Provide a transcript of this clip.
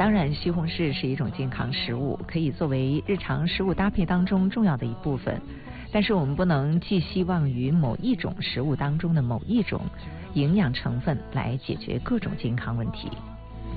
当然，西红柿是一种健康食物，可以作为日常食物搭配当中重要的一部分。但是我们不能寄希望于某一种食物当中的某一种营养成分来解决各种健康问题。